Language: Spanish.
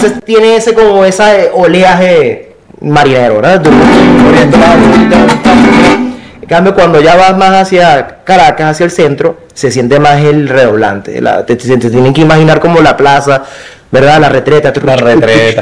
entonces tiene ese como esa oleaje marinero, ¿verdad? En cambio, cuando ya vas más hacia Caracas, hacia el centro, se siente más el redoblante. Te tienen que imaginar como la plaza, ¿verdad? La retreta.